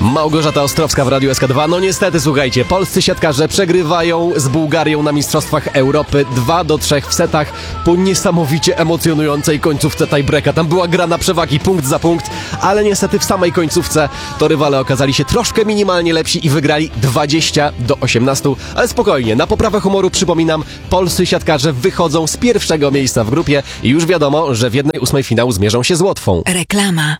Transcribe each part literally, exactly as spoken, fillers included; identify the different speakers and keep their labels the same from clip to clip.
Speaker 1: Małgorzata Ostrowska w Radiu S K dwa. No niestety, słuchajcie, polscy siatkarze przegrywają z Bułgarią na Mistrzostwach Europy dwa do trzech w setach po niesamowicie emocjonującej końcówce tiebreaka. Tam była gra na przewagi, punkt za punkt, ale niestety w samej końcówce to rywale okazali się troszkę minimalnie lepsi i wygrali dwadzieścia do osiemnastu. Ale spokojnie, na poprawę humoru przypominam, polscy siatkarze wychodzą z pierwszego miejsca w grupie i już wiadomo, że w jednej ósmej finału zmierzą się z Łotwą.
Speaker 2: Reklama.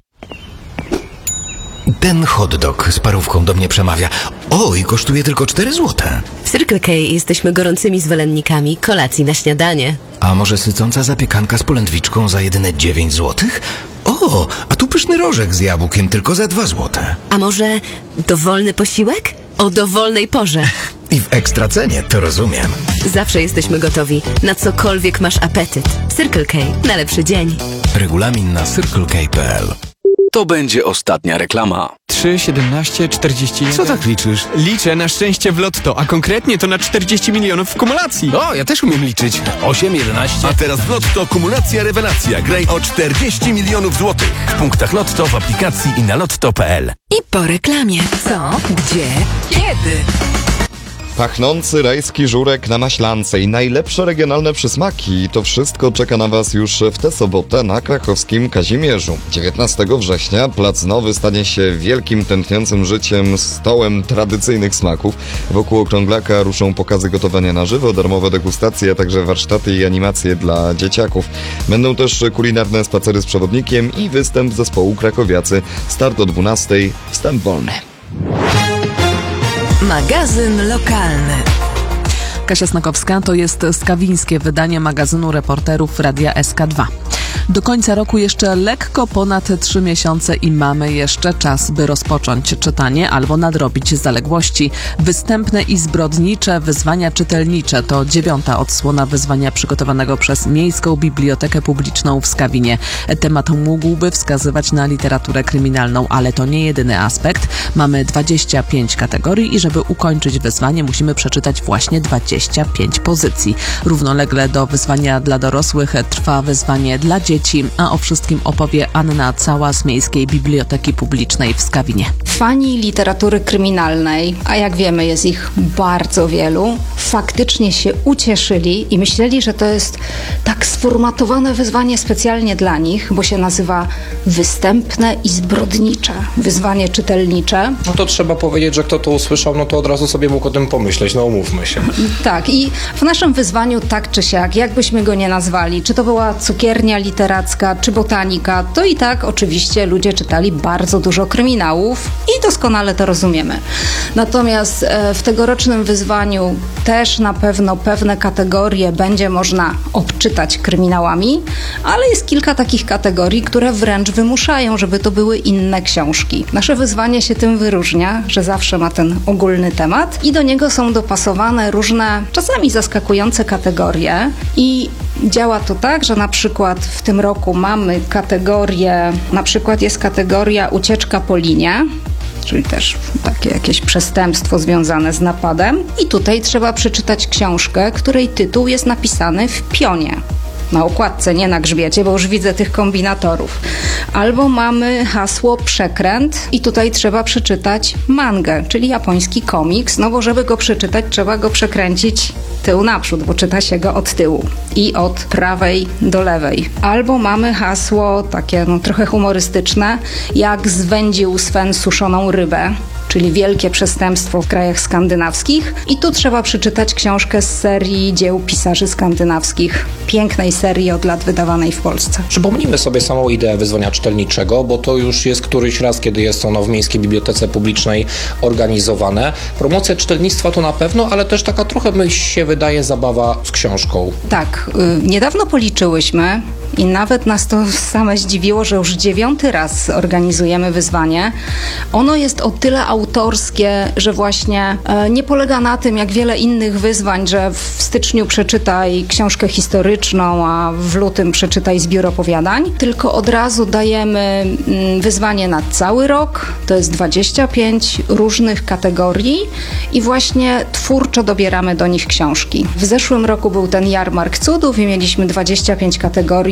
Speaker 3: Ten hot dog z parówką do mnie przemawia. O, i kosztuje tylko cztery złote.
Speaker 2: W Circle K jesteśmy gorącymi zwolennikami kolacji na śniadanie.
Speaker 3: A może sycąca zapiekanka z polędwiczką za jedyne dziewięć złotych? O, a tu pyszny rożek z jabłkiem tylko za dwa złote.
Speaker 2: A może dowolny posiłek? O dowolnej porze.
Speaker 3: I w ekstra cenie, to rozumiem.
Speaker 2: Zawsze jesteśmy gotowi. Na cokolwiek masz apetyt. Circle K. Na lepszy dzień.
Speaker 3: Regulamin na circle k kropka p l.
Speaker 4: To będzie ostatnia reklama.
Speaker 5: trzy, siedemnaście, czterdzieści jeden.
Speaker 3: Co tak liczysz?
Speaker 5: Liczę na szczęście w lotto, a konkretnie to na czterdzieści milionów w kumulacji.
Speaker 3: O, ja też umiem liczyć. osiem, jedenaście.
Speaker 6: A teraz w Lotto kumulacja rewelacja. Graj o czterdzieści milionów złotych. W punktach Lotto, w aplikacji i na lotto kropka p l.
Speaker 2: I po reklamie. Co? Gdzie? Kiedy?
Speaker 7: Pachnący rajski żurek na maślance i najlepsze regionalne przysmaki. To wszystko czeka na Was już w tę sobotę na krakowskim Kazimierzu. dziewiętnastego września Plac Nowy stanie się wielkim, tętniącym życiem stołem tradycyjnych smaków. Wokół okrąglaka ruszą pokazy gotowania na żywo, darmowe degustacje, a także warsztaty i animacje dla dzieciaków. Będą też kulinarne spacery z przewodnikiem i występ zespołu Krakowiacy. Start o dwunastej, wstęp wolny.
Speaker 2: Magazyn lokalny.
Speaker 8: Kasia Snakowska, to jest skawińskie wydanie magazynu reporterów Radia S K dwa. Do końca roku jeszcze lekko ponad trzy miesiące i mamy jeszcze czas, by rozpocząć czytanie albo nadrobić zaległości. Występne i zbrodnicze wyzwania czytelnicze to dziewiąta odsłona wyzwania przygotowanego przez Miejską Bibliotekę Publiczną w Skawinie. Temat mógłby wskazywać na literaturę kryminalną, ale to nie jedyny aspekt. Mamy dwadzieścia pięć kategorii i żeby ukończyć wyzwanie, musimy przeczytać właśnie dwadzieścia pięć pozycji. Równolegle do wyzwania dla dorosłych trwa wyzwanie dla dzieci, a o wszystkim opowie Anna Cała z Miejskiej Biblioteki Publicznej w Skawinie.
Speaker 9: Fani literatury kryminalnej, a jak wiemy jest ich bardzo wielu, faktycznie się ucieszyli i myśleli, że to jest tak sformatowane wyzwanie specjalnie dla nich, bo się nazywa Występne i zbrodnicze wyzwanie czytelnicze.
Speaker 10: No to trzeba powiedzieć, że kto to usłyszał, no to od razu sobie mógł o tym pomyśleć, no umówmy się.
Speaker 9: Tak, i w naszym wyzwaniu tak czy siak, jakbyśmy go nie nazwali, czy to była cukiernia literacka, czy botanika, to i tak oczywiście ludzie czytali bardzo dużo kryminałów i doskonale to rozumiemy. Natomiast e, w tegorocznym wyzwaniu też na pewno pewne kategorie będzie można obczytać kryminałami, ale jest kilka takich kategorii, które wręcz wymuszają, żeby to były inne książki. Nasze wyzwanie się tym wyróżnia, że zawsze ma ten ogólny temat i do niego są dopasowane różne, czasami zaskakujące kategorie i działa to tak, że na przykład w tym roku mamy kategorię, na przykład jest kategoria ucieczka po linie, czyli też takie jakieś przestępstwo związane z napadem. I tutaj trzeba przeczytać książkę, której tytuł jest napisany w pionie. Na okładce, nie na grzbiecie, bo już widzę tych kombinatorów. Albo mamy hasło przekręt i tutaj trzeba przeczytać mangę, czyli japoński komiks, no bo żeby go przeczytać, trzeba go przekręcić tył naprzód, bo czyta się go od tyłu i od prawej do lewej. Albo mamy hasło takie no, trochę humorystyczne, jak zwędził Sven suszoną rybę, czyli wielkie przestępstwo w krajach skandynawskich. I tu trzeba przeczytać książkę z serii dzieł pisarzy skandynawskich, pięknej serii od lat wydawanej w Polsce.
Speaker 10: Przypomnijmy sobie samą ideę wyzwania czytelniczego, bo to już jest któryś raz, kiedy jest ono w Miejskiej Bibliotece Publicznej organizowane. Promocja czytelnictwa to na pewno, ale też taka trochę, mi się wydaje, zabawa z książką.
Speaker 9: Tak, yy, niedawno policzyłyśmy i nawet nas to same zdziwiło, że już dziewiąty raz organizujemy wyzwanie. Ono jest o tyle autorskie, że właśnie e, nie polega na tym, jak wiele innych wyzwań, że w styczniu przeczytaj książkę historyczną, a w lutym przeczytaj zbiór opowiadań, tylko od razu dajemy mm, wyzwanie na cały rok. To jest dwadzieścia pięć różnych kategorii i właśnie twórczo dobieramy do nich książki. W zeszłym roku był ten Jarmark Cudów i mieliśmy dwadzieścia pięć kategorii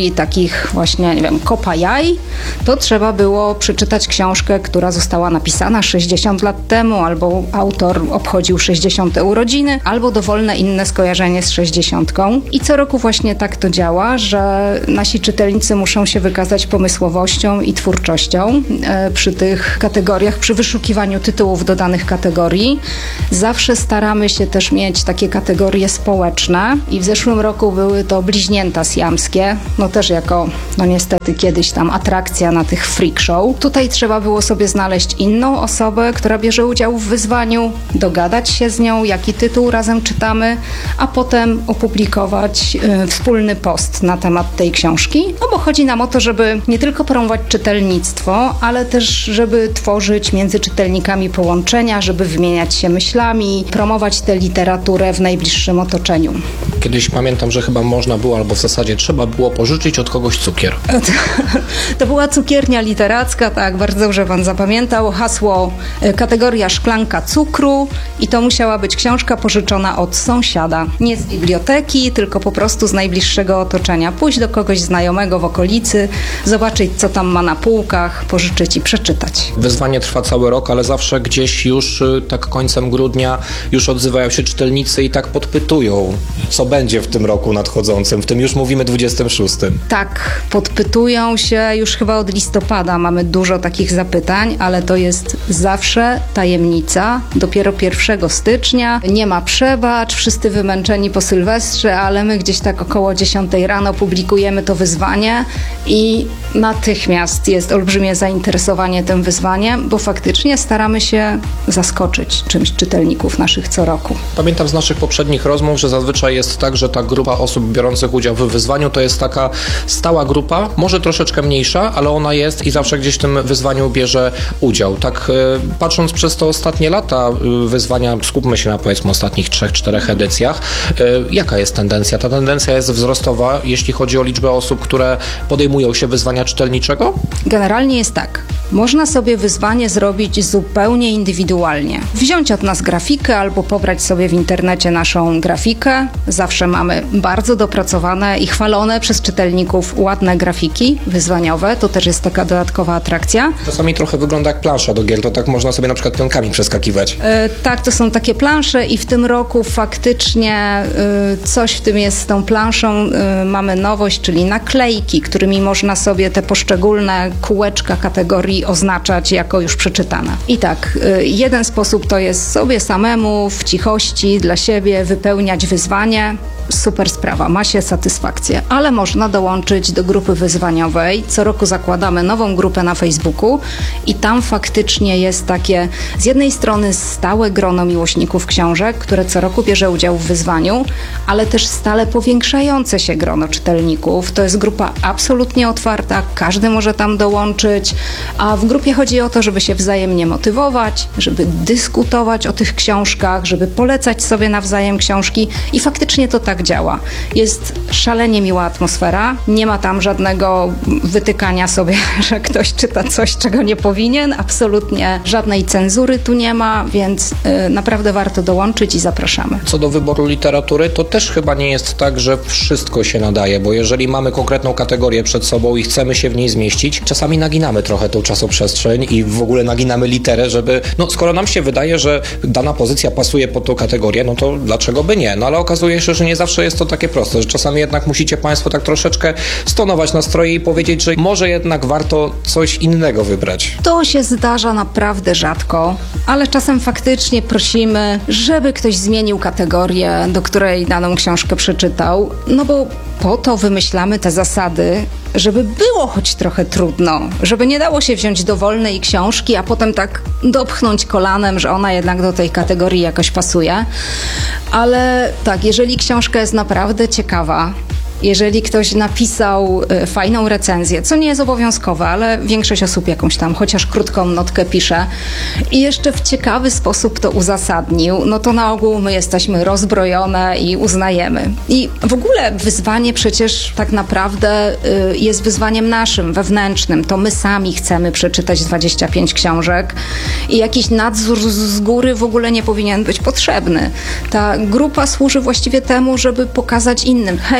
Speaker 9: okazji takich właśnie, nie wiem, kopa jaj, to trzeba było przeczytać książkę, która została napisana sześćdziesiąt lat temu, albo autor obchodził sześćdziesiąte urodziny, albo dowolne inne skojarzenie z sześćdziesiątką. I co roku właśnie tak to działa, że nasi czytelnicy muszą się wykazać pomysłowością i twórczością e, przy tych kategoriach, przy wyszukiwaniu tytułów do danych kategorii. Zawsze staramy się też mieć takie kategorie społeczne i w zeszłym roku były to bliźnięta siamskie, no też jako, no niestety kiedyś tam atrakcja na tych freak show. Tutaj trzeba było sobie znaleźć inną osobę, która bierze udział w wyzwaniu, dogadać się z nią, jaki tytuł razem czytamy, a potem opublikować y, wspólny post na temat tej książki. No bo chodzi nam o to, żeby nie tylko promować czytelnictwo, ale też, żeby tworzyć między czytelnikami połączenia, żeby wymieniać się myślami, promować tę literaturę w najbliższym otoczeniu.
Speaker 10: Kiedyś pamiętam, że chyba można było, albo w zasadzie trzeba było pożyczyć od kogoś cukier.
Speaker 9: To była cukiernia literacka, tak, bardzo dobrze pan zapamiętał. Hasło, kategoria szklanka cukru i to musiała być książka pożyczona od sąsiada. Nie z biblioteki, tylko po prostu z najbliższego otoczenia. Pójść do kogoś znajomego w okolicy, zobaczyć, co tam ma na półkach, pożyczyć i przeczytać.
Speaker 10: Wyzwanie trwa cały rok, ale zawsze gdzieś już tak końcem grudnia już odzywają się czytelnicy i tak podpytują, co będzie w tym roku nadchodzącym. W tym już mówimy dwudziestym szóstym.
Speaker 9: Tak, podpytują się już chyba od listopada. Mamy dużo takich zapytań, ale to jest zawsze tajemnica. Dopiero pierwszego stycznia. Nie ma przebacz, wszyscy wymęczeni po Sylwestrze, ale my gdzieś tak około dziesiątej rano publikujemy to wyzwanie i natychmiast jest olbrzymie zainteresowanie tym wyzwaniem, bo faktycznie staramy się zaskoczyć czymś czytelników naszych co roku.
Speaker 10: Pamiętam z naszych poprzednich rozmów, że zazwyczaj jest tak, że ta grupa osób biorących udział w wyzwaniu to jest taka stała grupa, może troszeczkę mniejsza, ale ona jest i zawsze gdzieś w tym wyzwaniu bierze udział. Tak e, patrząc przez te ostatnie lata e, wyzwania, skupmy się na powiedzmy ostatnich trzech, czterech edycjach, e, jaka jest tendencja? Ta tendencja jest wzrostowa, jeśli chodzi o liczbę osób, które podejmują się wyzwania czytelniczego?
Speaker 9: Generalnie jest tak. Można sobie wyzwanie zrobić zupełnie indywidualnie. Wziąć od nas grafikę albo pobrać sobie w internecie naszą grafikę. Zawsze mamy bardzo dopracowane i chwalone przez czytelników ładne grafiki wyzwaniowe. To też jest taka dodatkowa atrakcja.
Speaker 10: Czasami trochę wygląda jak plansza do gier, to tak można sobie na przykład pionkami przeskakiwać.
Speaker 9: E, tak, to są takie plansze i w tym roku faktycznie e, coś w tym jest z tą planszą. E, mamy nowość, czyli naklejki, którymi można sobie te poszczególne kółeczka kategorii oznaczać jako już przeczytane. I tak, e, jeden sposób to jest sobie samemu w cichości dla siebie wypełniać wyzwanie. Super sprawa, ma się satysfakcję, ale można dołączyć do grupy wyzwaniowej. Co roku zakładamy nową grupę na Facebooku i tam faktycznie jest takie z jednej strony stałe grono miłośników książek, które co roku bierze udział w wyzwaniu, ale też stale powiększające się grono czytelników. To jest grupa absolutnie otwarta, każdy może tam dołączyć, a w grupie chodzi o to, żeby się wzajemnie motywować, żeby dyskutować o tych książkach, żeby polecać sobie nawzajem książki i faktycznie to tak działa. Jest szalenie miła atmosfera, nie ma tam żadnego wytykania sobie, że ktoś czyta coś, czego nie powinien, absolutnie żadnej cenzury tu nie ma, więc y, naprawdę warto dołączyć i zapraszamy.
Speaker 10: Co do wyboru literatury, to też chyba nie jest tak, że wszystko się nadaje, bo jeżeli mamy konkretną kategorię przed sobą i chcemy się w niej zmieścić, czasami naginamy trochę tą czasoprzestrzeń i w ogóle naginamy literę, żeby, no skoro nam się wydaje, że dana pozycja pasuje pod tą kategorię, no to dlaczego by nie? No ale okazuje się, że nie zawsze jest to takie proste, że czasami jednak musicie Państwo tak troszeczkę stonować nastroje i powiedzieć, że może jednak warto coś innego wybrać.
Speaker 9: To się zdarza naprawdę rzadko, ale czasem faktycznie prosimy, żeby ktoś zmienił kategorię, do której daną książkę przeczytał, no bo po to wymyślamy te zasady, żeby było choć trochę trudno, żeby nie dało się wziąć dowolnej książki, a potem tak dopchnąć kolanem, że ona jednak do tej kategorii jakoś pasuje. Ale tak, jeżeli książka jest naprawdę ciekawa, jeżeli ktoś napisał y, fajną recenzję, co nie jest obowiązkowe, ale większość osób jakąś tam chociaż krótką notkę pisze i jeszcze w ciekawy sposób to uzasadnił, no to na ogół my jesteśmy rozbrojone i uznajemy. I w ogóle wyzwanie przecież tak naprawdę y, jest wyzwaniem naszym, wewnętrznym. To my sami chcemy przeczytać dwadzieścia pięć książek i jakiś nadzór z góry w ogóle nie powinien być potrzebny. Ta grupa służy właściwie temu, żeby pokazać innym, hej, zobaczcie,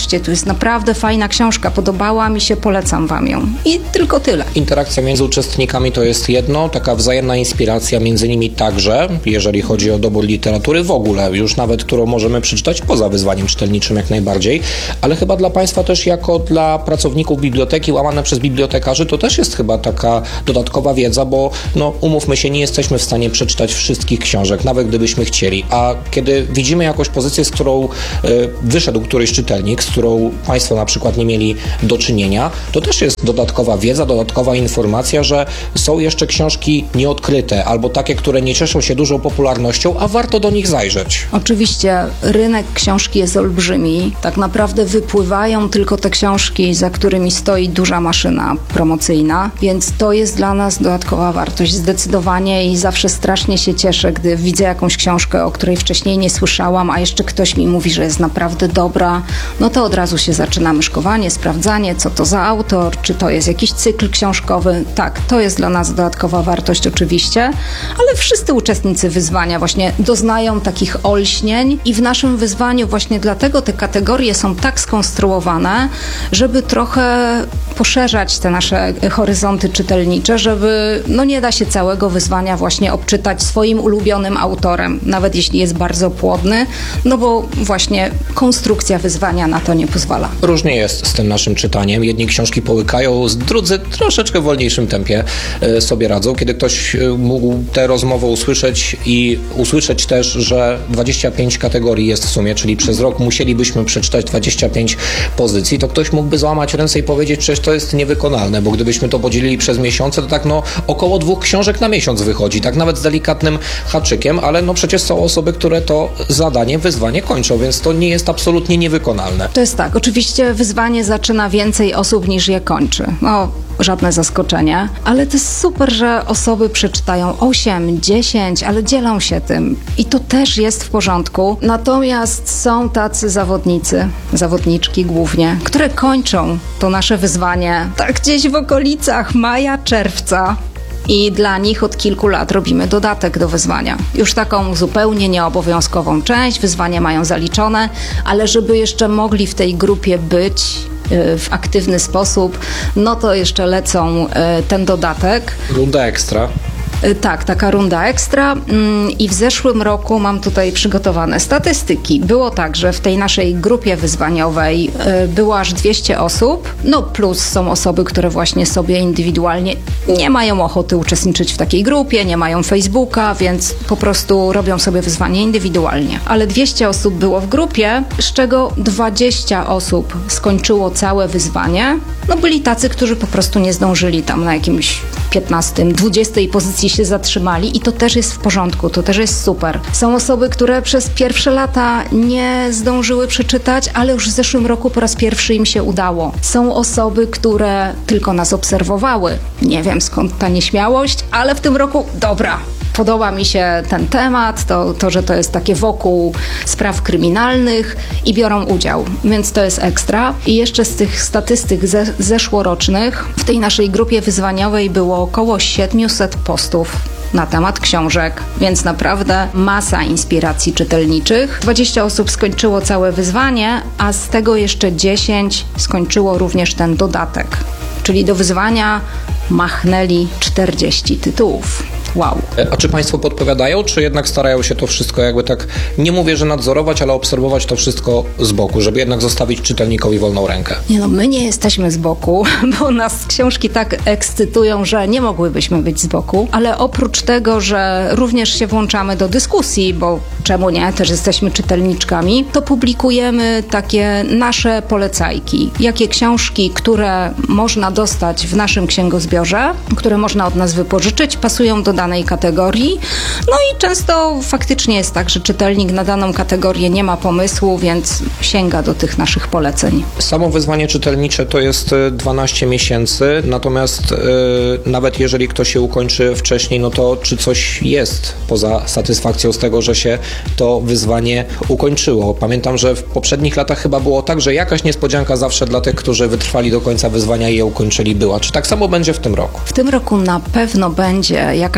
Speaker 9: zobaczcie, tu jest naprawdę fajna książka, podobała mi się, polecam wam ją. I tylko tyle.
Speaker 10: Interakcja między uczestnikami to jest jedno, taka wzajemna inspiracja między nimi także, jeżeli chodzi o dobór literatury w ogóle, już nawet którą możemy przeczytać poza wyzwaniem czytelniczym jak najbardziej, ale chyba dla Państwa też jako dla pracowników biblioteki łamane przez bibliotekarzy to też jest chyba taka dodatkowa wiedza, bo no umówmy się, nie jesteśmy w stanie przeczytać wszystkich książek, nawet gdybyśmy chcieli, a kiedy widzimy jakąś pozycję, z którą y, wyszedł któryś czytelnik, z którą Państwo na przykład nie mieli do czynienia, to też jest dodatkowa wiedza, dodatkowa informacja, że są jeszcze książki nieodkryte albo takie, które nie cieszą się dużą popularnością, a warto do nich zajrzeć.
Speaker 9: Oczywiście rynek książki jest olbrzymi. Tak naprawdę wypływają tylko te książki, za którymi stoi duża maszyna promocyjna, więc to jest dla nas dodatkowa wartość zdecydowanie i zawsze strasznie się cieszę, gdy widzę jakąś książkę, o której wcześniej nie słyszałam, a jeszcze ktoś mi mówi, że jest naprawdę dobra, no to od razu się zaczyna myszkowanie, sprawdzanie, co to za autor, czy to jest jakiś cykl książkowy. Tak, to jest dla nas dodatkowa wartość oczywiście, ale wszyscy uczestnicy wyzwania właśnie doznają takich olśnień i w naszym wyzwaniu właśnie dlatego te kategorie są tak skonstruowane, żeby trochę poszerzać te nasze horyzonty czytelnicze, żeby no nie da się całego wyzwania właśnie obczytać swoim ulubionym autorem, nawet jeśli jest bardzo płodny, no bo właśnie konstrukcja wyzwania na to nie pozwala.
Speaker 10: Różnie jest z tym naszym czytaniem. Jedni książki połykają, drudzy w troszeczkę wolniejszym tempie sobie radzą. Kiedy ktoś mógł tę rozmowę usłyszeć i usłyszeć też, że dwadzieścia pięć kategorii jest w sumie, czyli przez rok musielibyśmy przeczytać dwadzieścia pięć pozycji, to ktoś mógłby złamać ręce i powiedzieć, przecież to jest niewykonalne, bo gdybyśmy to podzielili przez miesiące, to tak no około dwóch książek na miesiąc wychodzi, tak nawet z delikatnym haczykiem, ale no przecież są osoby, które to zadanie, wyzwanie kończą, więc to nie jest absolutnie niewykonalne.
Speaker 9: To jest tak, oczywiście wyzwanie zaczyna więcej osób niż je kończy. No, żadne zaskoczenie, ale to jest super, że osoby przeczytają osiem, dziesięć, ale dzielą się tym i to też jest w porządku. Natomiast są tacy zawodnicy, zawodniczki głównie, które kończą to nasze wyzwanie tak gdzieś w okolicach maja, czerwca. I dla nich od kilku lat robimy dodatek do wyzwania. Już taką zupełnie nieobowiązkową część, wyzwania mają zaliczone, ale żeby jeszcze mogli w tej grupie być w aktywny sposób, no to jeszcze lecą ten dodatek.
Speaker 10: Runda ekstra.
Speaker 9: Tak, taka runda ekstra i w zeszłym roku mam tutaj przygotowane statystyki. Było tak, że w tej naszej grupie wyzwaniowej było aż dwieście osób, no plus są osoby, które właśnie sobie indywidualnie nie mają ochoty uczestniczyć w takiej grupie, nie mają Facebooka, więc po prostu robią sobie wyzwanie indywidualnie. Ale dwieście osób było w grupie, z czego dwadzieścia osób skończyło całe wyzwanie. No byli tacy, którzy po prostu nie zdążyli tam na jakimś piętnastej, dwudziestej pozycji się zatrzymali i to też jest w porządku, to też jest super. Są osoby, które przez pierwsze lata nie zdążyły przeczytać, ale już w zeszłym roku po raz pierwszy im się udało. Są osoby, które tylko nas obserwowały. Nie wiem skąd ta nieśmiałość, ale w tym roku dobra. Podoba mi się ten temat, to, to, że to jest takie wokół spraw kryminalnych i biorą udział, więc to jest ekstra. I jeszcze z tych statystyk ze, zeszłorocznych w tej naszej grupie wyzwaniowej było około siedemset postów na temat książek, więc naprawdę masa inspiracji czytelniczych. dwadzieścia osób skończyło całe wyzwanie, a z tego jeszcze dziesięć skończyło również ten dodatek. Czyli do wyzwania machnęli czterdzieści tytułów. Wow.
Speaker 10: A czy Państwo podpowiadają, czy jednak starają się to wszystko jakby tak, nie mówię, że nadzorować, ale obserwować to wszystko z boku, żeby jednak zostawić czytelnikowi wolną rękę?
Speaker 9: Nie no, my nie jesteśmy z boku, bo nas książki tak ekscytują, że nie mogłybyśmy być z boku, ale oprócz tego, że również się włączamy do dyskusji, bo czemu nie, też jesteśmy czytelniczkami, to publikujemy takie nasze polecajki. Jakie książki, które można dostać w naszym księgozbiorze, które można od nas wypożyczyć, pasują do danej kategorii. No i często faktycznie jest tak, że czytelnik na daną kategorię nie ma pomysłu, więc sięga do tych naszych poleceń.
Speaker 10: Samo wyzwanie czytelnicze to jest dwanaście miesięcy, natomiast yy, nawet jeżeli ktoś się ukończy wcześniej, no to czy coś jest poza satysfakcją z tego, że się to wyzwanie ukończyło? Pamiętam, że w poprzednich latach chyba było tak, że jakaś niespodzianka zawsze dla tych, którzy wytrwali do końca wyzwania i je ukończyli była. Czy tak samo będzie w tym roku?
Speaker 9: W tym roku na pewno będzie jakaś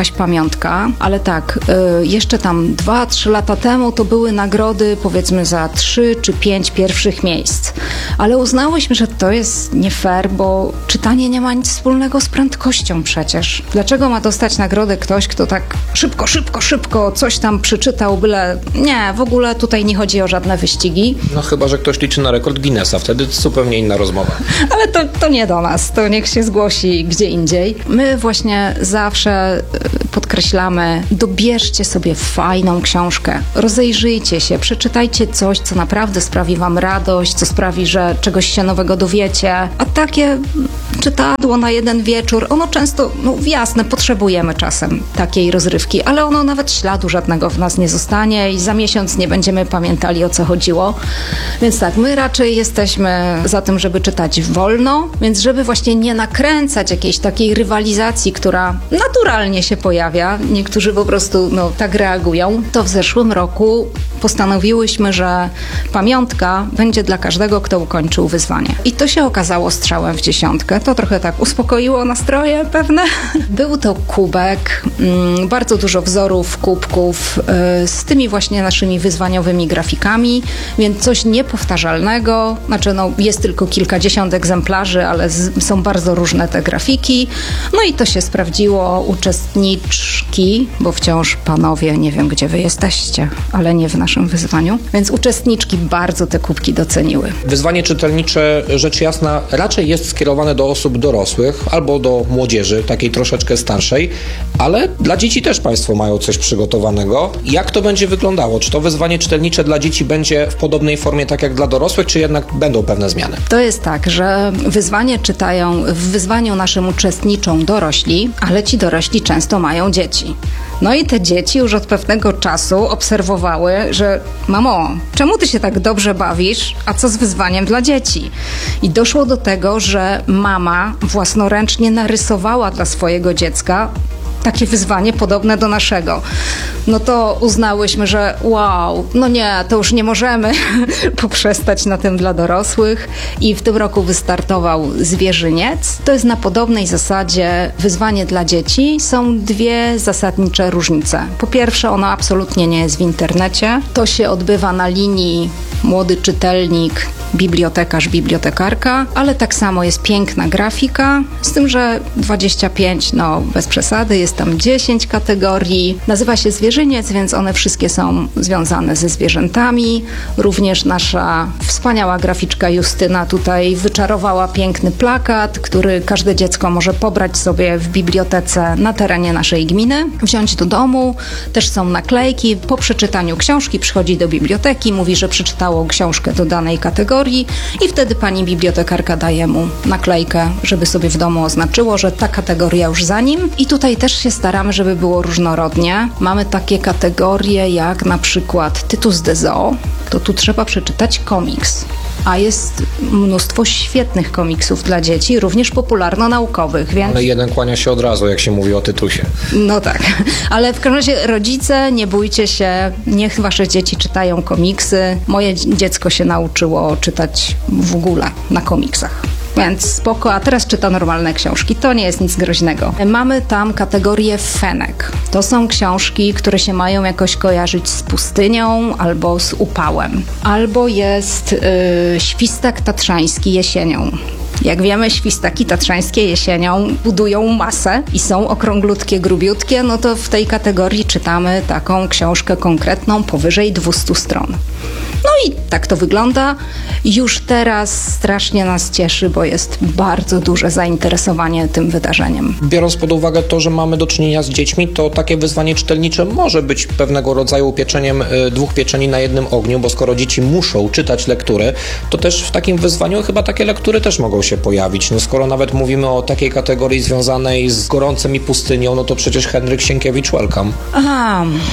Speaker 9: jakaś pamiątka, ale tak, y, jeszcze tam dwa, trzy lata temu to były nagrody powiedzmy za trzy czy pięć pierwszych miejsc. Ale uznałyśmy, że to jest nie fair, bo czytanie nie ma nic wspólnego z prędkością przecież. Dlaczego ma dostać nagrodę ktoś, kto tak szybko, szybko, szybko coś tam przeczytał, byle... Nie, w ogóle tutaj nie chodzi o żadne wyścigi.
Speaker 10: No chyba, że ktoś liczy na rekord Guinnessa, wtedy zupełnie inna rozmowa.
Speaker 9: Ale to, to nie do nas, to niech się zgłosi gdzie indziej. My właśnie zawsze podkreślamy, dobierzcie sobie fajną książkę, rozejrzyjcie się, przeczytajcie coś, co naprawdę sprawi wam radość, co sprawi, że czegoś się nowego dowiecie, a takie czytadło na jeden wieczór, ono często, no jasne, potrzebujemy czasem takiej rozrywki, ale ono nawet śladu żadnego w nas nie zostanie i za miesiąc nie będziemy pamiętali, o co chodziło. Więc tak, my raczej jesteśmy za tym, żeby czytać wolno, więc żeby właśnie nie nakręcać jakiejś takiej rywalizacji, która naturalnie się pojawia, niektórzy po prostu no, tak reagują, to w zeszłym roku postanowiłyśmy, że pamiątka będzie dla każdego, kto ukończył wyzwanie. I to się okazało strzałem w dziesiątkę. To trochę tak uspokoiło nastroje pewne. Był to kubek, mm, bardzo dużo wzorów, kubków y, z tymi właśnie naszymi wyzwaniowymi grafikami, więc coś niepowtarzalnego. Znaczy, no, jest tylko kilkadziesiąt egzemplarzy, ale z, są bardzo różne te grafiki. No i to się sprawdziło. Uczestniczki, bo wciąż panowie, nie wiem gdzie wy jesteście, ale nie w naszym wyzwaniu, więc uczestniczki bardzo te kubki doceniły.
Speaker 10: Wyzwanie czytelnicze, rzecz jasna, raczej jest skierowane do osób dorosłych albo do młodzieży, takiej troszeczkę starszej, ale dla dzieci też Państwo mają coś przygotowanego. Jak to będzie wyglądało? Czy to wyzwanie czytelnicze dla dzieci będzie w podobnej formie tak jak dla dorosłych, czy jednak będą pewne zmiany?
Speaker 9: To jest tak, że wyzwanie czytają, w wyzwaniu naszym uczestniczą dorośli, ale ci dorośli często mają dzieci. No i te dzieci już od pewnego czasu obserwowały, że mamo, czemu ty się tak dobrze bawisz, a co z wyzwaniem dla dzieci? I doszło do tego, że mama własnoręcznie narysowała dla swojego dziecka takie wyzwanie podobne do naszego. No to uznałyśmy, że wow, no nie, to już nie możemy poprzestać na tym dla dorosłych i w tym roku wystartował Zwierzyniec. To jest na podobnej zasadzie wyzwanie dla dzieci. Są dwie zasadnicze różnice. Po pierwsze, ono absolutnie nie jest w internecie. To się odbywa na linii młody czytelnik, bibliotekarz, bibliotekarka, ale tak samo jest piękna grafika, z tym, że dwadzieścia pięć, no bez przesady, jest tam dziesięć kategorii. Nazywa się Zwierzyniec, więc one wszystkie są związane ze zwierzętami. Również nasza wspaniała graficzka Justyna tutaj wyczarowała piękny plakat, który każde dziecko może pobrać sobie w bibliotece na terenie naszej gminy, wziąć do domu. Też są naklejki. Po przeczytaniu książki przychodzi do biblioteki, mówi, że przeczytało książkę do danej kategorii i wtedy pani bibliotekarka daje mu naklejkę, żeby sobie w domu oznaczyło, że ta kategoria już za nim. I tutaj też się staramy, żeby było różnorodnie. Mamy takie kategorie jak na przykład Tytus de Zoo, to tu trzeba przeczytać komiks. A jest mnóstwo świetnych komiksów dla dzieci, również popularno-naukowych, więc...
Speaker 10: Ale jeden kłania się od razu, jak się mówi o tytusie.
Speaker 9: No tak, ale w każdym razie rodzice, nie bójcie się, niech wasze dzieci czytają komiksy. Moje dziecko się nauczyło czytać w ogóle na komiksach. Więc spoko, a teraz czyta normalne książki. To nie jest nic groźnego. Mamy tam kategorię fenek. To są książki, które się mają jakoś kojarzyć z pustynią albo z upałem. Albo jest yy, Świstak tatrzański jesienią. Jak wiemy, świstaki tatrzańskie jesienią budują masę i są okrąglutkie, grubiutkie, no to w tej kategorii czytamy taką książkę konkretną powyżej dwieście stron. No i tak to wygląda. Już teraz strasznie nas cieszy, bo jest bardzo duże zainteresowanie tym wydarzeniem.
Speaker 10: Biorąc pod uwagę to, że mamy do czynienia z dziećmi, to takie wyzwanie czytelnicze może być pewnego rodzaju upieczeniem y, dwóch pieczeni na jednym ogniu, bo skoro dzieci muszą czytać lektury, to też w takim wyzwaniu chyba takie lektury też mogą się pojawić. No skoro nawet mówimy o takiej kategorii związanej z gorącem i pustynią, no to przecież Henryk Sienkiewicz welcome.
Speaker 9: Aha,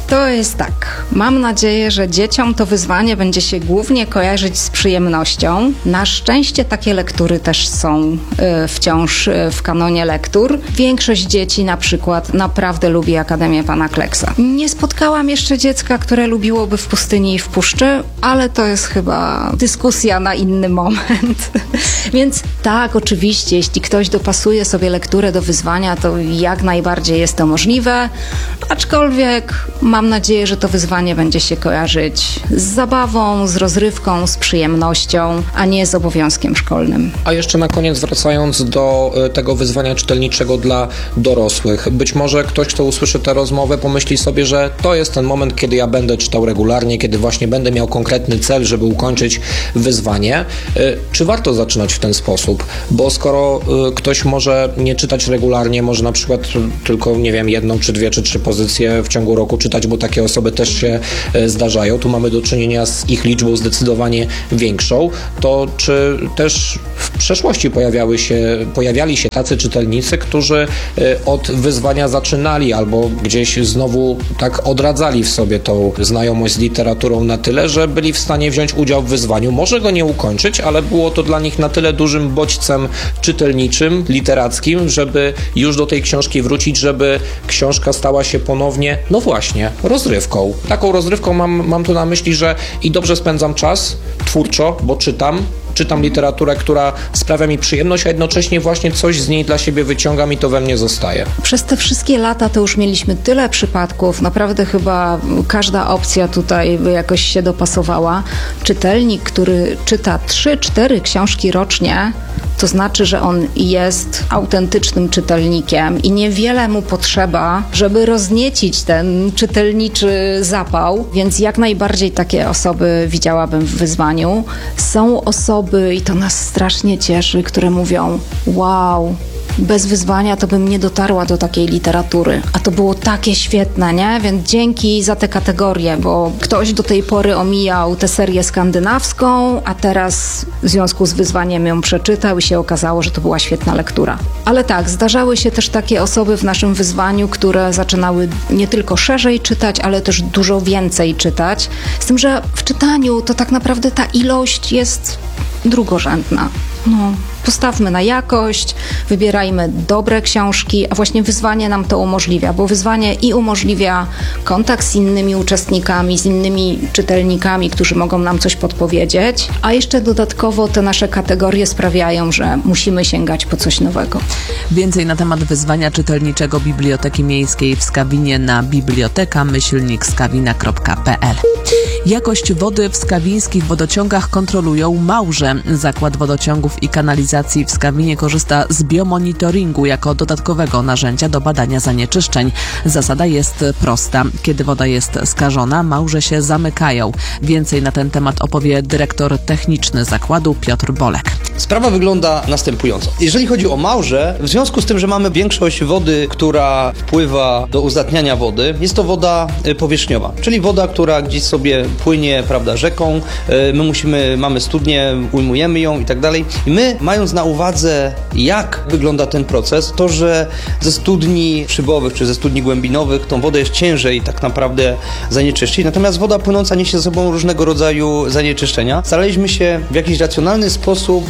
Speaker 9: To jest tak. Mam nadzieję, że dzieciom to wyzwanie będzie się głównie kojarzyć z przyjemnością. Na szczęście takie lektury też są y, wciąż y, w kanonie lektur. Większość dzieci na przykład naprawdę lubi Akademię Pana Kleksa. Nie spotkałam jeszcze dziecka, które lubiłoby W pustyni i w puszczy, ale to jest chyba dyskusja na inny moment. Więc tak, oczywiście, jeśli ktoś dopasuje sobie lekturę do wyzwania, to jak najbardziej jest to możliwe, aczkolwiek mam nadzieję, że to wyzwanie będzie się kojarzyć z zabawą, z rozrywką, z przyjemnością, a nie z obowiązkiem szkolnym.
Speaker 10: A jeszcze na koniec wracając do tego wyzwania czytelniczego dla dorosłych. Być może ktoś, kto usłyszy tę rozmowę, pomyśli sobie, że to jest ten moment, kiedy ja będę czytał regularnie, kiedy właśnie będę miał konkretny cel, żeby ukończyć wyzwanie. Czy warto zaczynać w ten sposób? Bo skoro ktoś może nie czytać regularnie, może na przykład tylko, nie wiem, jedną, czy dwie, czy trzy pozycje w ciągu roku czytać, bo takie osoby też się zdarzają. Tu mamy do czynienia z ich liczbą zdecydowanie większą. To czy też w przeszłości pojawiały się, pojawiali się tacy czytelnicy, którzy od wyzwania zaczynali albo gdzieś znowu tak odradzali w sobie tą znajomość z literaturą na tyle, że byli w stanie wziąć udział w wyzwaniu, może go nie ukończyć, ale było to dla nich na tyle dużym bodźcem czytelniczym, literackim, żeby już do tej książki wrócić, żeby książka stała się ponownie, no właśnie, rozrywką. Taką rozrywką mam, mam tu na myśli, że i dobrze spędzam czas twórczo, bo czytam, czytam literaturę, która sprawia mi przyjemność, a jednocześnie właśnie coś z niej dla siebie wyciągam i to we mnie zostaje.
Speaker 9: Przez te wszystkie lata to już mieliśmy tyle przypadków, naprawdę chyba każda opcja tutaj by jakoś się dopasowała. Czytelnik, który czyta trzy cztery książki rocznie, to znaczy, że on jest autentycznym czytelnikiem i niewiele mu potrzeba, żeby rozniecić ten czytelniczy zapał, więc jak najbardziej takie osoby widziałabym w wyzwaniu. Są osoby, i to nas strasznie cieszy, które mówią: wow, bez wyzwania to bym nie dotarła do takiej literatury, a to było takie świetne, nie? Więc dzięki za tę kategorię, bo ktoś do tej pory omijał tę serię skandynawską, a teraz w związku z wyzwaniem ją przeczytał i się okazało, że to była świetna lektura. Ale tak, zdarzały się też takie osoby w naszym wyzwaniu, które zaczynały nie tylko szerzej czytać, ale też dużo więcej czytać. Z tym, że w czytaniu to tak naprawdę ta ilość jest drugorzędna. No, postawmy na jakość, wybierajmy dobre książki, a właśnie wyzwanie nam to umożliwia, bo wyzwanie i umożliwia kontakt z innymi uczestnikami, z innymi czytelnikami, którzy mogą nam coś podpowiedzieć, a jeszcze dodatkowo te nasze kategorie sprawiają, że musimy sięgać po coś nowego.
Speaker 8: Więcej na temat wyzwania czytelniczego Biblioteki Miejskiej w Skawinie na biblioteka myślnik skawina kropka p l. Jakość wody w skawińskich wodociągach kontrolują Małże. Zakład Wodociągów i Kanalizacji w Skawinie korzysta z biomonitoringu jako dodatkowego narzędzia do badania zanieczyszczeń. Zasada jest prosta. Kiedy woda jest skażona, Małże się zamykają. Więcej na ten temat opowie dyrektor techniczny zakładu Piotr Bolek.
Speaker 11: Sprawa wygląda następująco. Jeżeli chodzi o Małże, w związku z tym, że mamy większość wody, która wpływa do uzdatniania wody, jest to woda powierzchniowa, czyli woda, która gdzieś sobie płynie, prawda, rzeką, my musimy, mamy studnię, ujmujemy ją i tak dalej. I my, mając na uwadze, jak wygląda ten proces, to, że ze studni szybowych czy ze studni głębinowych tą wodę jest ciężej tak naprawdę zanieczyszczyć, natomiast woda płynąca niesie ze sobą różnego rodzaju zanieczyszczenia. Staraliśmy się w jakiś racjonalny sposób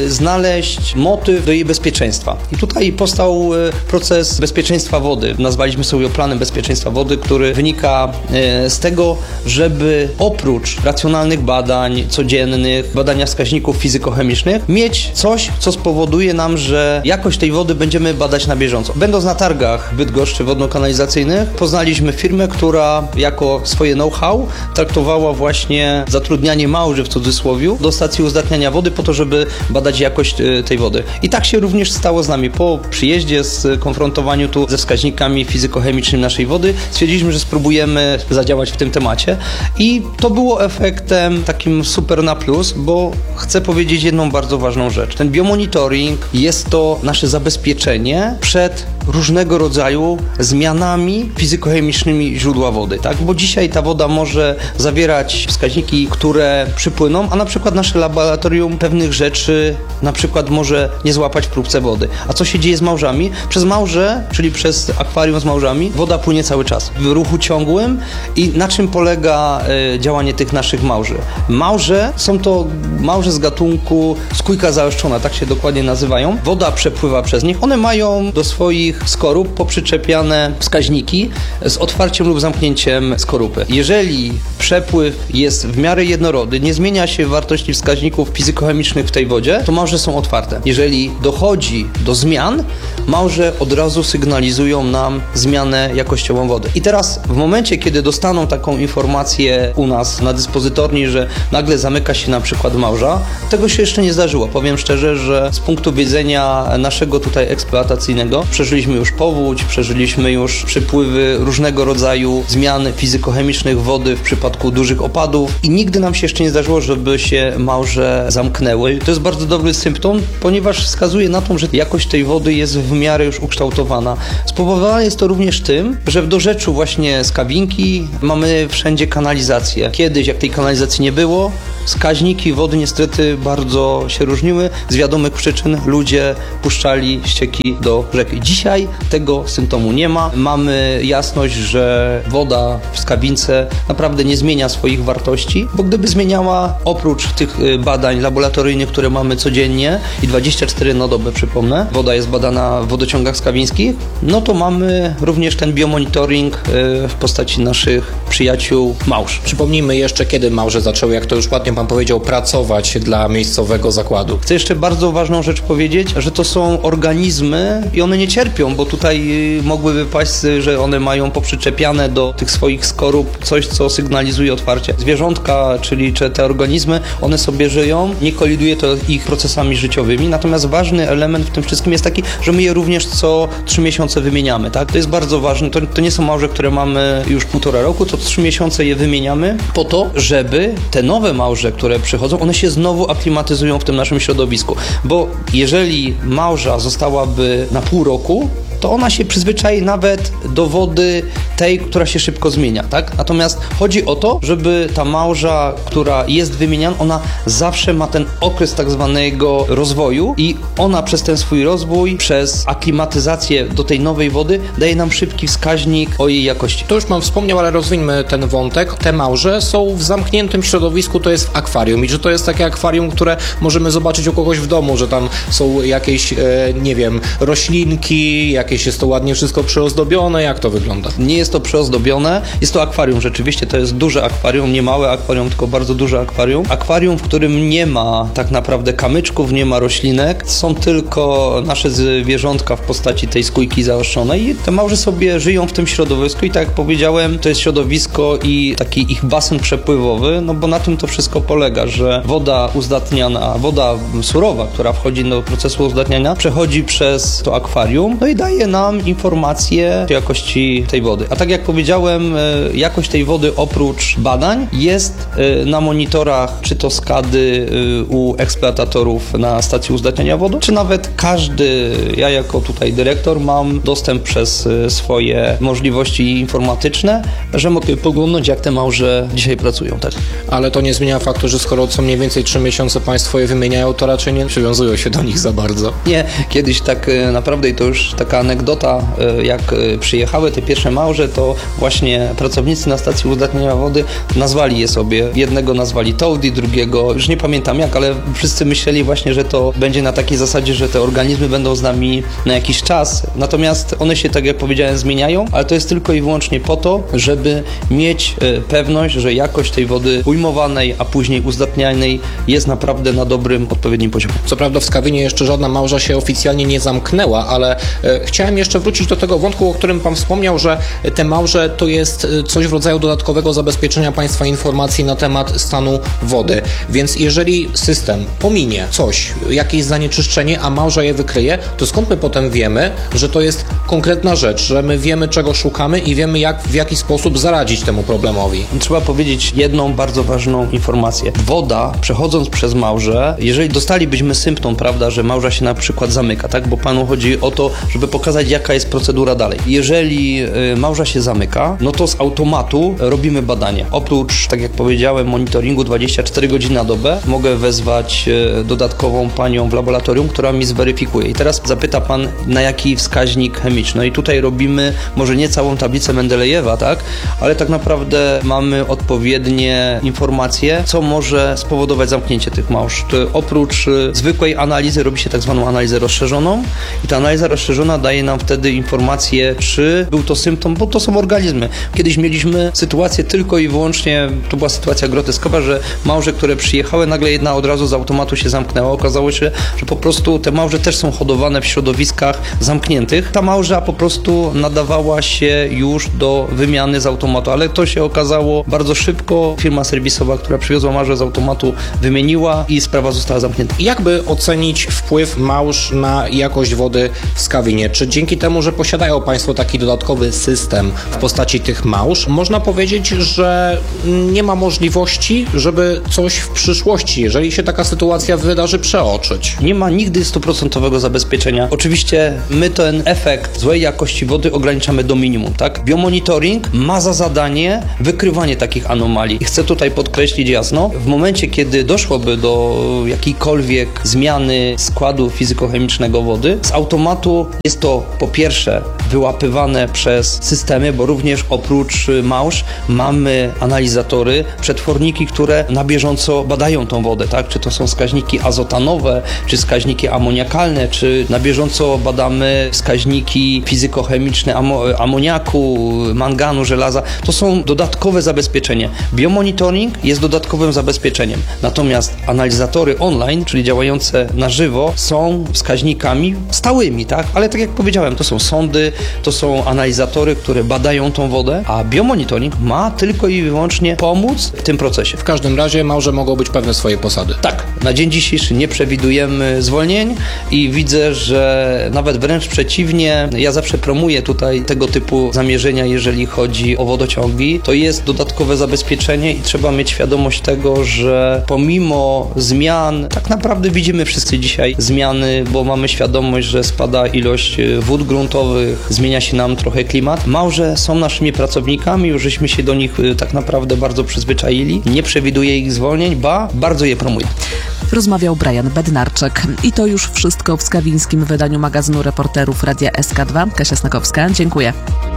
Speaker 11: znaleźć motyw do jej bezpieczeństwa. I tutaj powstał proces bezpieczeństwa wody. Nazwaliśmy sobie planem bezpieczeństwa wody, który wynika z tego, żeby oprócz racjonalnych badań codziennych, badania wskaźników fizykochemicznych, mieć coś, co spowoduje nam, że jakość tej wody będziemy badać na bieżąco. Będąc na targach w Bydgoszczy wodno-kanalizacyjnych, poznaliśmy firmę, która jako swoje know-how traktowała właśnie zatrudnianie Małży w cudzysłowiu do stacji uzdatniania wody po to, żeby badać jakość tej wody. I tak się również stało z nami. Po przyjeździe, z konfrontowaniu tu ze wskaźnikami fizykochemicznymi naszej wody, stwierdziliśmy, że spróbujemy zadziałać w tym temacie. I to było efektem takim super na plus, bo chcę powiedzieć jedną bardzo ważną rzecz. Ten biomonitoring jest to nasze zabezpieczenie przed różnego rodzaju zmianami fizykochemicznymi źródła wody, tak? Bo dzisiaj ta woda może zawierać wskaźniki, które przypłyną, a na przykład nasze laboratorium pewnych rzeczy na przykład może nie złapać w próbce wody. A co się dzieje z małżami? Przez małże, czyli przez akwarium z małżami, woda płynie cały czas w ruchu ciągłym. I na czym polega y, działanie tych naszych małży? Małże są to małże z gatunku skójka zaoszczona, tak się dokładnie nazywają. Woda przepływa przez nich. One mają do swoich skorup poprzyczepiane wskaźniki z otwarciem lub zamknięciem skorupy. Jeżeli przepływ jest w miarę jednorodny, nie zmienia się wartości wskaźników fizykochemicznych w tej wodzie, to małże są otwarte. Jeżeli dochodzi do zmian, małże od razu sygnalizują nam zmianę jakościową wody. I teraz w momencie, kiedy dostaną taką informację u nas na dyspozytorni, że nagle zamyka się na przykład małża, tego się jeszcze nie zdarzyło. Powiem szczerze, że z punktu widzenia naszego tutaj eksploatacyjnego przeżyliśmy już powódź, przeżyliśmy już przypływy różnego rodzaju zmian fizykochemicznych wody w przypadku dużych opadów i nigdy nam się jeszcze nie zdarzyło, żeby się małże zamknęły. To jest bardzo dobry symptom, ponieważ wskazuje na to, że jakość tej wody jest w miarę już ukształtowana. Spowodowane jest to również tym, że w dorzeczu właśnie Skawinki mamy wszędzie kanalizację. Kiedyś, jak tej kanalizacji nie było, wskaźniki wody niestety bardzo się różniły. Z wiadomych przyczyn ludzie puszczali ścieki do rzeki. Dzisiaj tego symptomu nie ma. Mamy jasność, że woda w Skawince naprawdę nie zmienia swoich wartości, bo gdyby zmieniała, oprócz tych badań laboratoryjnych, które mamy codziennie i dwadzieścia cztery na dobę, przypomnę, woda jest badana w wodociągach skawińskich, no to mamy również ten biomonitoring w postaci naszych przyjaciół małż.
Speaker 10: Przypomnijmy jeszcze, kiedy małże zaczęły, jak to już ładnie pan powiedział, pracować dla miejscowego zakładu.
Speaker 11: Chcę jeszcze bardzo ważną rzecz powiedzieć, że to są organizmy i one nie cierpią, bo tutaj mogłyby paść, że one mają poprzyczepiane do tych swoich skorup coś, co sygnalizuje otwarcie. Zwierzątka, czyli te organizmy, one sobie żyją, nie koliduje to ich procesami życiowymi, natomiast ważny element w tym wszystkim jest taki, że my je również co trzy miesiące wymieniamy, tak? To jest bardzo ważne, to, to nie są małże, które mamy już półtora roku, to trzy miesiące je wymieniamy po to, żeby te nowe małże, które przychodzą, one się znowu aklimatyzują w tym naszym środowisku, bo jeżeli małża zostałaby na pół roku, to ona się przyzwyczai nawet do wody tej, która się szybko zmienia, tak? Natomiast chodzi o to, żeby ta małża, która jest wymieniana, ona zawsze ma ten okres tak zwanego rozwoju i ona przez ten swój rozwój, przez aklimatyzację do tej nowej wody daje nam szybki wskaźnik o jej jakości.
Speaker 10: To już pan wspomniał, ale rozwińmy ten wątek. Te małże są w zamkniętym środowisku, to jest w akwarium i że to jest takie akwarium, które możemy zobaczyć u kogoś w domu, że tam są jakieś, e, nie wiem, roślinki, jakieś jest to ładnie wszystko przyozdobione, jak to wygląda?
Speaker 11: Nie jest to przyozdobione, jest to akwarium, rzeczywiście to jest duże akwarium, nie małe akwarium, tylko bardzo duże akwarium. Akwarium, w którym nie ma tak naprawdę kamyczków, nie ma roślinek, są tylko nasze zwierzątka w postaci tej skójki zaostrzonej i te małże sobie żyją w tym środowisku i tak jak powiedziałem, to jest środowisko i taki ich basen przepływowy, no bo na tym to wszystko polega, że woda uzdatniana, woda surowa, która wchodzi do procesu uzdatniania, przechodzi przez to akwarium, no i daje nam informacje o jakości tej wody. A tak jak powiedziałem, jakość tej wody oprócz badań jest na monitorach, czy to skady u eksploatatorów na stacji uzdatniania wody, czy nawet każdy, ja jako tutaj dyrektor mam dostęp przez swoje możliwości informatyczne, że mogę poglądnąć, jak te małże dzisiaj pracują. Tak?
Speaker 10: Ale to nie zmienia faktu, że skoro co mniej więcej trzy miesiące państwo je wymieniają, to raczej nie przywiązują się do nich za bardzo.
Speaker 11: Nie, kiedyś tak naprawdę i to już taka anegdota, jak przyjechały te pierwsze małże, to właśnie pracownicy na stacji uzdatniania wody nazwali je sobie. Jednego nazwali Toady, drugiego, już nie pamiętam jak, ale wszyscy myśleli właśnie, że to będzie na takiej zasadzie, że te organizmy będą z nami na jakiś czas. Natomiast one się, tak jak powiedziałem, zmieniają, ale to jest tylko i wyłącznie po to, żeby mieć pewność, że jakość tej wody ujmowanej, a później uzdatnianej jest naprawdę na dobrym, odpowiednim poziomie.
Speaker 10: Co prawda w Skawinie jeszcze żadna małża się oficjalnie nie zamknęła, ale e, chciałem jeszcze wrócić do tego wątku, o którym pan wspomniał, że te małże to jest coś w rodzaju dodatkowego zabezpieczenia państwa informacji na temat stanu wody. Więc jeżeli system pominie coś, jakieś zanieczyszczenie, a małża je wykryje, to skąd my potem wiemy, że to jest konkretna rzecz, że my wiemy, czego szukamy i wiemy, jak, w jaki sposób zaradzić temu problemowi?
Speaker 11: Trzeba powiedzieć jedną bardzo ważną informację. Woda, przechodząc przez małże, jeżeli dostalibyśmy symptom, prawda, że małża się na przykład zamyka, tak, bo panu chodzi o to, żeby pokazać, jaka jest procedura dalej. Jeżeli y, małża się zamyka, no to z automatu robimy badanie. Oprócz, tak jak powiedziałem, monitoringu dwadzieścia cztery godziny na dobę, mogę wezwać y, dodatkową panią w laboratorium, która mi zweryfikuje. I teraz zapyta pan, na jaki wskaźnik chemiczny. No i tutaj robimy może nie całą tablicę Mendelejewa, tak, ale tak naprawdę mamy odpowiednie informacje, co może spowodować zamknięcie tych małż. To oprócz y, zwykłej analizy robi się tak zwaną analizę rozszerzoną i ta analiza rozszerzona daje nam wtedy informację, czy był to symptom, bo to są organizmy. Kiedyś mieliśmy sytuację tylko i wyłącznie, to była sytuacja groteskowa, że małże, które przyjechały, nagle jedna od razu z automatu się zamknęła. Okazało się, że po prostu te małże też są hodowane w środowiskach zamkniętych. Ta małża po prostu nadawała się już do wymiany z automatu, ale to się okazało bardzo szybko. Firma serwisowa, która przywiozła małże z automatu, wymieniła i sprawa została zamknięta.
Speaker 10: Jakby ocenić wpływ małż na jakość wody w Skawinie? Czy dzięki temu, że posiadają państwo taki dodatkowy system w postaci tych małż, można powiedzieć, że nie ma możliwości, żeby coś w przyszłości, jeżeli się taka sytuacja wydarzy, przeoczyć?
Speaker 11: Nie ma nigdy stuprocentowego zabezpieczenia. Oczywiście my ten efekt złej jakości wody ograniczamy do minimum, tak? Biomonitoring ma za zadanie wykrywanie takich anomalii. I chcę tutaj podkreślić jasno, w momencie, kiedy doszłoby do jakiejkolwiek zmiany składu fizykochemicznego wody, z automatu jest to po pierwsze wyłapywane przez systemy, bo również oprócz małż mamy analizatory, przetworniki, które na bieżąco badają tą wodę, tak? Czy to są wskaźniki azotanowe, czy wskaźniki amoniakalne, czy na bieżąco badamy wskaźniki fizykochemiczne amo- amoniaku, manganu, żelaza. To są dodatkowe zabezpieczenie. Biomonitoring jest dodatkowym zabezpieczeniem. Natomiast analizatory online, czyli działające na żywo, są wskaźnikami stałymi, tak? Ale tak jak powiedziałem, to są sondy, to są analizatory, które badają tą wodę, a biomonitoring ma tylko i wyłącznie pomóc w tym procesie.
Speaker 10: W każdym razie małże mogą być pewne swojej posady.
Speaker 11: Tak. Na dzień dzisiejszy nie przewidujemy zwolnień i widzę, że nawet wręcz przeciwnie, ja zawsze promuję tutaj tego typu zamierzenia, jeżeli chodzi o wodociągi. To jest dodatkowe zabezpieczenie i trzeba mieć świadomość tego, że pomimo zmian, tak naprawdę widzimy wszyscy dzisiaj zmiany, bo mamy świadomość, że spada ilość wód gruntowych, zmienia się nam trochę klimat. Małże są naszymi pracownikami, już żeśmy się do nich tak naprawdę bardzo przyzwyczaili. Nie przewiduję ich zwolnień, ba, bardzo je promuję.
Speaker 8: Rozmawiał Brian Bednarczyk. I to już wszystko w skawińskim wydaniu magazynu reporterów Radia S K dwa. Kasia Snakowska, dziękuję.